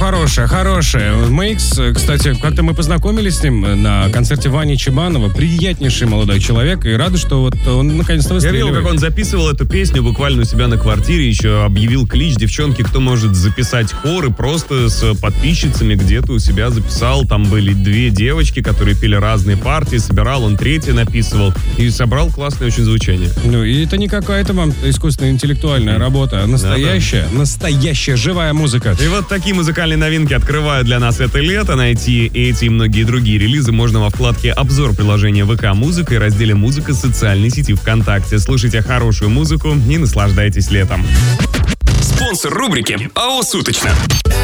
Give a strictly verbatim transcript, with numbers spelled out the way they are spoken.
хорошее, хорошее. Мейкс, кстати, как-то мы познакомились с ним на концерте Вани Чебанова. Приятнейший молодой человек. И рады, что вот он наконец-то выстреливает. Я видел, как он записывал эту песню буквально у себя на квартире. Еще объявил клич: девчонки, кто может записать хор, и просто с подписчицами где-то у себя записал. Там были две девочки, которые пели разные партии. Собирал, он третье написывал. И собрал классное очень звучание. Ну, и это не какая-то вам искусственная интеллектуальная работа, а настоящая, да, да. настоящая живая музыка. И вот такие музыкальные новинки открывают для нас это лето. Найти эти и многие другие релизы можно во вкладке «Обзор» приложения ВК Музыка и разделе «Музыка» социальной сети ВКонтакте. Слушайте хорошую музыку и наслаждайтесь летом. Спонсор рубрики АО «Суточно».